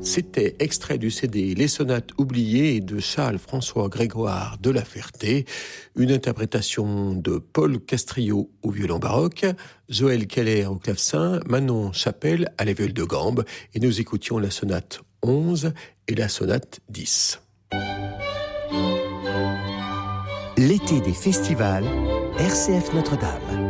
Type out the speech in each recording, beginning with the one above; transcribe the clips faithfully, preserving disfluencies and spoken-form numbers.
C'était extrait du C D Les Sonates oubliées de Charles-François Grégoire de La Ferté, une interprétation de Paul Castrillo au violon baroque, Joël Keller au clavecin, Manon Chapelle à la viole de gambe, et nous écoutions la sonate onze et la sonate dix. L'été des festivals, R C F Notre-Dame.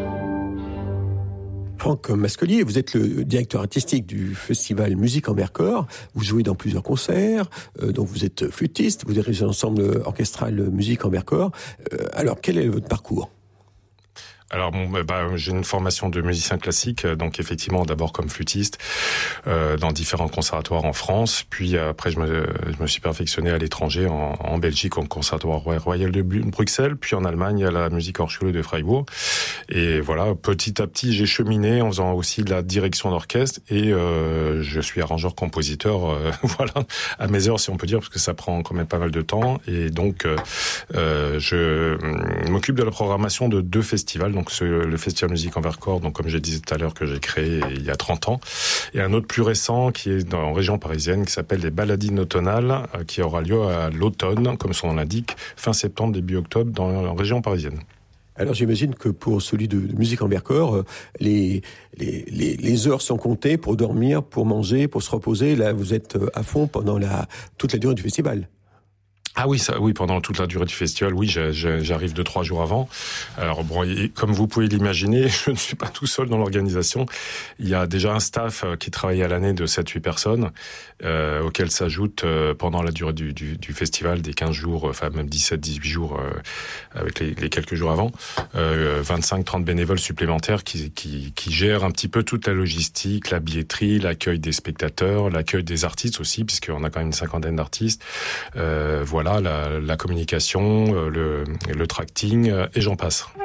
Franck Mascolier, vous êtes le directeur artistique du festival Musique en Vercors. Vous jouez dans plusieurs concerts, euh, donc vous êtes flûtiste, vous dirigez l'ensemble orchestral Musique en Vercors. Euh, alors, quel est votre parcours ? Alors bon, bah, j'ai une formation de musicien classique, donc effectivement d'abord comme flûtiste euh, dans différents conservatoires en France, puis après je me, je me suis perfectionné à l'étranger en, en Belgique au conservatoire royal de Bruxelles, puis en Allemagne à la Musikhochschule de Freiburg. Et voilà, petit à petit j'ai cheminé en faisant aussi de la direction d'orchestre et euh, je suis arrangeur-compositeur, euh, voilà, à mes heures si on peut dire, parce que ça prend quand même pas mal de temps. Et donc euh, je m'occupe de la programmation de deux festivals. Donc ce, le Festival Musique en Vercors, donc comme je disais tout à l'heure, que j'ai créé il y a trente ans, et un autre plus récent qui est dans, en région parisienne, qui s'appelle les Baladines automnales, euh, qui aura lieu à l'automne, comme son nom l'indique, fin septembre, début octobre, dans la région parisienne. Alors j'imagine que pour celui de, de Musique en Vercors, euh, les, les, les, les heures sont comptées pour dormir, pour manger, pour se reposer. Là, vous êtes à fond pendant la, toute la durée du festival. Ah oui, ça, oui, pendant toute la durée du festival, oui, j'arrive deux, trois jours avant. Alors bon, comme vous pouvez l'imaginer, je ne suis pas tout seul dans l'organisation. Il y a déjà un staff qui travaille à l'année de sept huit personnes, euh, auxquels s'ajoutent euh, pendant la durée du, du, du festival des quinze jours, enfin même dix-sept, dix-huit jours, euh, avec les, les quelques jours avant, euh, vingt-cinq, trente bénévoles supplémentaires qui, qui, qui gèrent un petit peu toute la logistique, la billetterie, l'accueil des spectateurs, l'accueil des artistes aussi, puisqu'on a quand même une cinquantaine d'artistes. Euh, voilà. La, la communication, le, le tracting, et j'en passe.